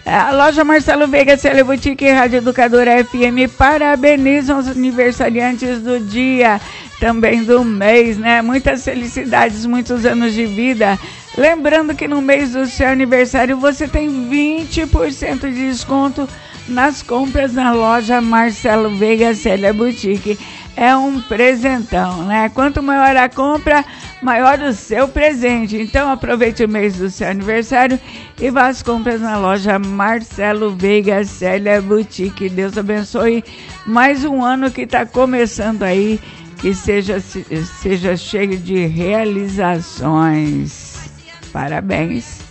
A loja Marcelo Veiga, Célia Boutique e Rádio Educadora FM parabenizam os aniversariantes do dia, também do mês, né? Muitas felicidades, muitos anos de vida. Lembrando que no mês do seu aniversário você tem 20% de desconto nas compras na loja Marcelo Veiga, Célia Boutique. É um presentão, né? Quanto maior a compra, maior o seu presente. Então aproveite o mês do seu aniversário e vá às compras na loja Marcelo Veiga, Célia Boutique. Deus abençoe mais um ano que está começando aí, que seja cheio de realizações. Parabéns.